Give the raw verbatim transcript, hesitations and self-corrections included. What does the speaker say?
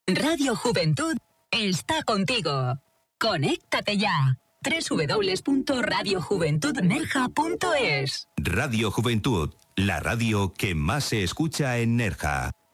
Radio Juventud está contigo. Conéctate ya. doble u doble u doble u punto radio juventud nerja punto es. Radio Juventud, la radio que más se escucha en Nerja.